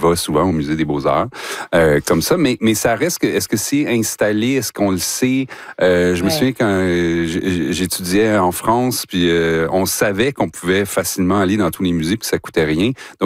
va souvent au Musée des Beaux-Arts, comme ça. Mais ça reste que, est-ce que c'est installé? Est-ce qu'on le sait? Je me souviens quand j'étudiais en France, puis on savait qu'on pouvait facilement aller dans tous les musées, puis ça coûtait rien. Donc,